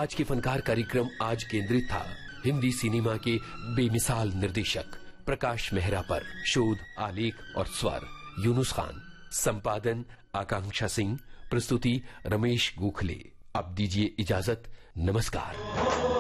आज के फनकार कार्यक्रम आज केंद्रित था हिंदी सिनेमा के बेमिसाल निर्देशक प्रकाश मेहरा पर। शोध, आलेख और स्वर यूनुस खान, संपादन आकांक्षा सिंह, प्रस्तुति रमेश गोखले। अब दीजिए इजाजत, नमस्कार।